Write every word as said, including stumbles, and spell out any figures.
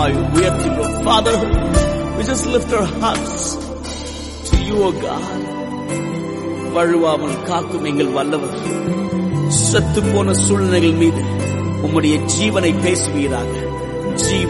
உயர்த்துகிறோம். Father, we just lift our hearts to you, O God. வழுவாமல் காக்கும் எங்கள் வல்லவர், செத்து போன சூழ்நிலைகள் மீது உம்முடைய ஜீவனை பேசுவீராக. ஜீவ